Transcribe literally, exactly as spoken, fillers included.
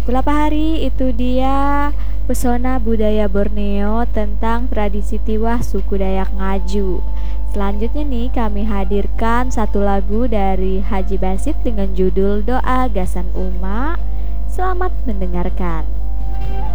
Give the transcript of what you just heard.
Kulapahari itu dia pesona budaya Borneo tentang tradisi tiwah suku Dayak Ngaju. Selanjutnya nih kami hadirkan satu lagu dari Haji Basit dengan judul Doa Gasan Uma. Selamat mendengarkan.